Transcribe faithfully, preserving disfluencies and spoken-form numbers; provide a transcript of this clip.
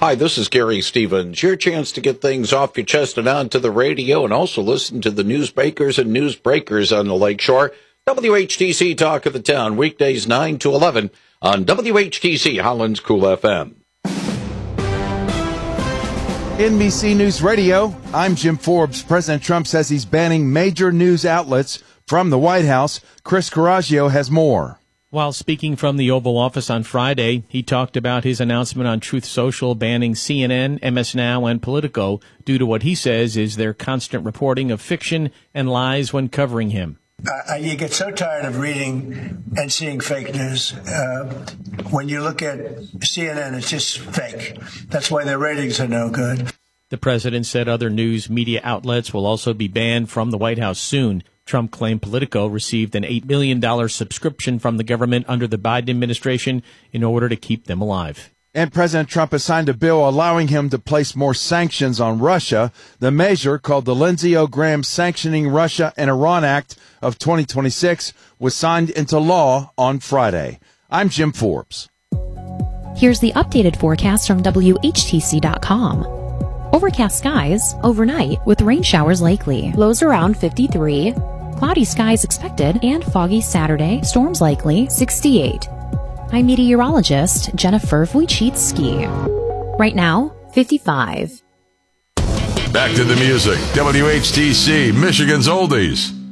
Hi, this is Gary Stevens. Your chance to get things off your chest and onto the radio, and also listen to the newsmakers and newsbreakers on the Lakeshore. W H T C Talk of the Town, weekdays nine to eleven on W H T C Holland's Cool F M. N B C News Radio, I'm Jim Forbes. President Trump says he's banning major news outlets from the White House. Chris Coraggio has more. While speaking from the Oval Office on Friday, he talked about his announcement on Truth Social banning C N N, M S Now, and Politico due to what he says is their constant reporting of fiction and lies when covering him. Uh, you get so tired of reading and seeing fake news. Uh, when you look at C N N, it's just fake. That's why their ratings are no good. The president said other news media outlets will also be banned from the White House soon. Trump claimed Politico received an eight million dollars subscription from the government under the Biden administration in order to keep them alive. And President Trump has signed a bill allowing him to place more sanctions on Russia. The measure, called the Lindsey O. Graham Sanctioning Russia and Iran Act of twenty twenty-six, was signed into law on Friday. I'm Jim Forbes. Here's the updated forecast from W H T C dot com. Overcast skies overnight with rain showers likely. Lows around fifty-three. Cloudy skies expected and foggy Saturday. Storms likely. sixty-eight. I'm meteorologist Jennifer Wojcicki. Right now, fifty-five. Back to the music. W H T C, Michigan's Oldies.